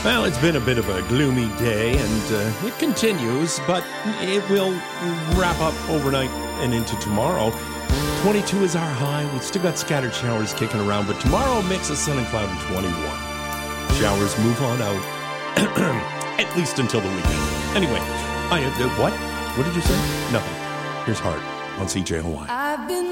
Well, it's been a bit of a gloomy day, and it continues, but it will wrap up overnight and into tomorrow. 22 is our high. We've still got scattered showers kicking around, but tomorrow mix of sun and cloud and 21. Showers move on out, at least until the weekend. Anyway, what? What did you say? Nothing. Here's Heart on CJOY. I've been